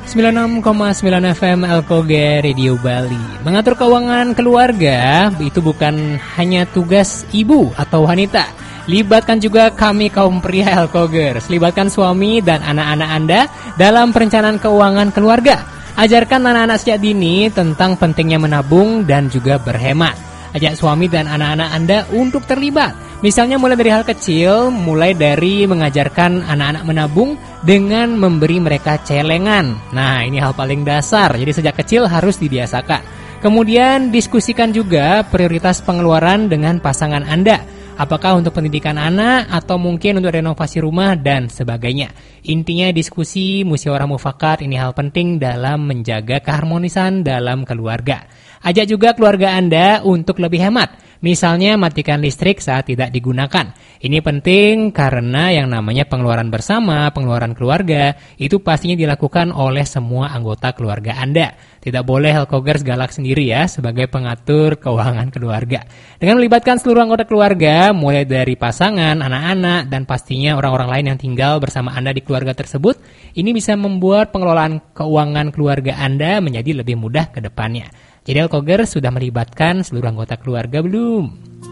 96,9 FM Elkoge Radio Bali. Mengatur keuangan keluarga itu bukan hanya tugas ibu atau wanita. Libatkan juga kami kaum pria Elkogers. Libatkan suami dan anak-anak Anda dalam perencanaan keuangan keluarga. Ajarkan anak-anak sejak dini tentang pentingnya menabung dan juga berhemat. Ajak suami dan anak-anak Anda untuk terlibat. Misalnya mulai dari hal kecil, mulai dari mengajarkan anak-anak menabung dengan memberi mereka celengan. Nah, ini hal paling dasar, jadi sejak kecil harus dibiasakan. Kemudian diskusikan juga prioritas pengeluaran dengan pasangan Anda. Apakah untuk pendidikan anak atau mungkin untuk renovasi rumah dan sebagainya. Intinya diskusi musyawarah mufakat ini hal penting dalam menjaga keharmonisan dalam keluarga. Ajak juga keluarga Anda untuk lebih hemat. Misalnya matikan listrik saat tidak digunakan. Ini penting karena yang namanya pengeluaran bersama, pengeluaran keluarga, itu pastinya dilakukan oleh semua anggota keluarga Anda. Tidak boleh Elkogers galak sendiri ya sebagai pengatur keuangan keluarga. Dengan melibatkan seluruh anggota keluarga, mulai dari pasangan, anak-anak, dan pastinya orang-orang lain yang tinggal bersama Anda di keluarga tersebut, ini bisa membuat pengelolaan keuangan keluarga Anda menjadi lebih mudah ke depannya. Jadi Elkogers sudah melibatkan seluruh anggota keluarga belum?